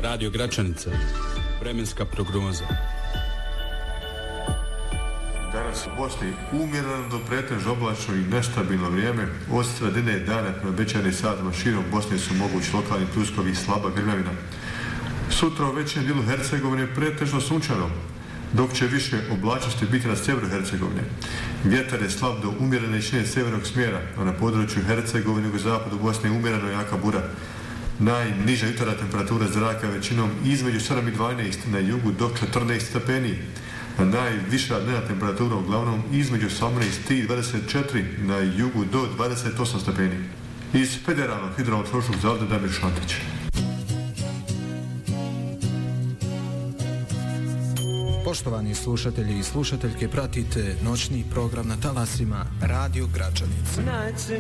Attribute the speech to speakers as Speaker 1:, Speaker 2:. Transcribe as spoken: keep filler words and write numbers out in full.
Speaker 1: Radio Gračanica. Vremenska prognoza.
Speaker 2: Danas u Bosni umjereno do pretežno oblačno i nestabilno vrijeme. Od sredine dana prema večernjim satima širom Bosne su mogući lokalni pljuskovi i slaba grmljavina. Sutra u većem dijelu Hercegovine pretežno sunčano, dok će više oblačnosti biti na sjeveru Hercegovine. Vjetar je slab do umjerene jačine sjevernog smjera, a na području Hercegovine i zapadu Bosne je umjereno jaka bura. Najniža jutarnja temperatura zraka većinom između sedam i dvanaest, na jugu do četrnaest stepeni. A najviša dnevna temperatura uglavnom između osamnaest i dvadeset četiri, na jugu do dvadeset osam stepeni. Iz Federalnog hidrometeorološkog zavoda Damir Šantić.
Speaker 3: Poštovani slušatelji i slušateljke, pratite noćni program na talasima Radio Gračanica.